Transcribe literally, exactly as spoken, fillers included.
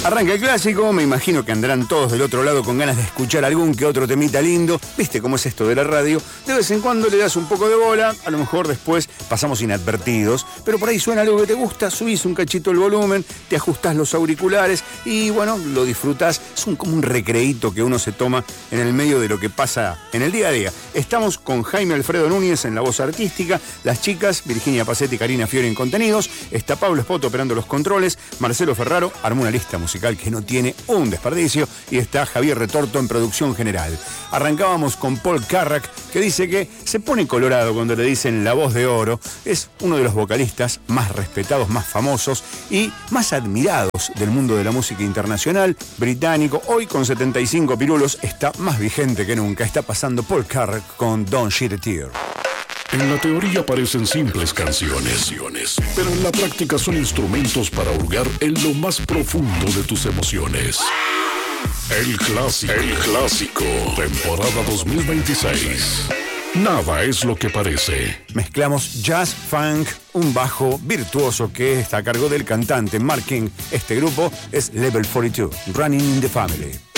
Arranca el clásico, me imagino que andarán todos del otro lado con ganas de escuchar algún que otro temita lindo. ¿Viste cómo es esto de la radio? De vez en cuando le das un poco de bola, a lo mejor después pasamos inadvertidos, pero por ahí suena algo que te gusta, subís un cachito el volumen, te ajustás los auriculares y bueno, lo disfrutás. Es un, como un recreíto que uno se toma en el medio de lo que pasa en el día a día. Estamos con Jaime Alfredo Núñez en la voz artística, las chicas, Virginia Pacetti y Karina Fiori en contenidos, está Pablo Espoto operando los controles, Marcelo Ferraro armó una lista musical que no tiene un desperdicio y está Javier Retorto en producción general. Arrancábamos con Paul Carrack, que dice que se pone colorado cuando le dicen la voz de oro. Es uno de los vocalistas más respetados, más famosos y más admirados del mundo de la música internacional, británico. Hoy con setenta y cinco pirulos está más vigente que nunca. Está pasando Paul Carrack con Don't Shed a Tear. En la teoría parecen simples canciones, pero en la práctica son instrumentos para hurgar en lo más profundo de tus emociones. El clásico, el clásico, temporada dos mil veintiséis. Nada es lo que parece. Mezclamos jazz, funk, un bajo virtuoso que está a cargo del cantante Mark King. Este grupo es Level cuarenta y dos, Running in the Family.